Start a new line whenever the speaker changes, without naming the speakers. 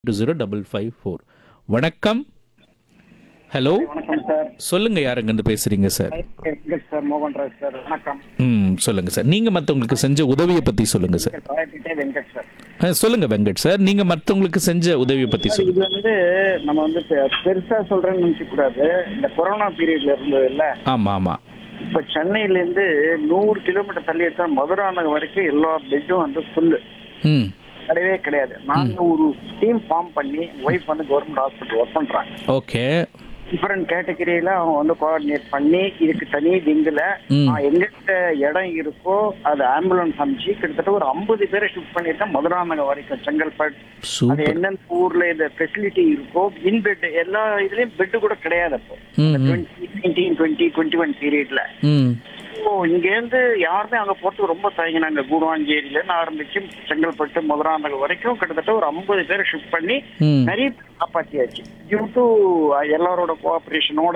205554. வணக்கம். ஹலோ,
வணக்கம் சார்.
சொல்லுங்க, யாருங்கன்னு பேசுறீங்க sir?
Venkat sir, Mohanraj sir. வணக்கம்.
சொல்லுங்க சார். நீங்க மற்றவங்களுக்கு செஞ்ச உதவியை பத்தி சொல்லுங்க சார்.
ராயப்பேட்டை வெங்கட் சார்.
சொல்லுங்க வெங்கட் சார், நீங்க மற்றவங்களுக்கு செஞ்ச உதவியை பத்தி
சார்,
சொல்லுங்க.
இது வந்து நம்ம வந்து பெருசா சொல்றேன்னு நினைக்க கூடாது. இந்த கொரோனா பீரியட்ல இருந்தது இல்ல,
ஆமா ஆமா.
இப்ப சென்னையில இருந்து 100 கிலோமீட்டர் தள்ளி எடுத்தா மதுராந்தகம் வரைக்கும் எல்லா பெட்டும் வந்து ஃபுல்லு,
ம்
கிடையவே கிடையாது. நாங்க ஒரு டீம் ஃபார்ம் பண்ணி ஒய்ஃப் வந்து கவர்மெண்ட் ஹாஸ்பிட்டல் ஒர்க் பண்றாங்க.
ஓகே.
டிஃபரெண்ட் கேட்டகரியில அவங்க வந்து கோஆர்டினேட் பண்ணி இதுக்கு தனி விங்குல எங்கிட்ட இடம் இருக்கோ அது ஆம்புலன்ஸ் அனுப்பிச்சு கிட்டத்தட்ட ஒரு 50 பேரை ஷிஃப்ட் பண்ணிருக்கேன் மதுராந்தகம் வரைக்கும், செங்கல்பட். அது
சூப்பர்.
என்னென்ன ஊர்ல இந்த ஃபெசிலிட்டி இருக்கோ, இன் பெட் எல்லா இதுலயும் பெட் கூட கிடையாது அப்போ 2019-2021 பீரியட்ல.
ம்
இங்க இருந்து யாருமே அங்க போறதுக்கு ரொம்ப தயங்கினாங்க. கூடுவாஞ்சேரியில இருந்து ஆரம்பிச்சு செங்கல்பட்டு மதுராந்தகம் வரைக்கும் கிட்டத்தட்ட ஒரு 50 பேரை ஷிஃப்ட் பண்ணி
ம்
நிறைய பேர் காப்பாத்தியாச்சு. டியூ டு எல்லாரோட கோஆபரேஷனோட